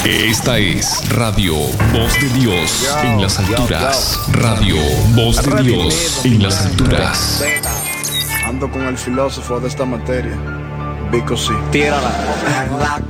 Esta es Radio Voz de Dios en las alturas. Radio Voz de Dios en las alturas. Ando con el filósofo de esta materia, Vico C. Tírala.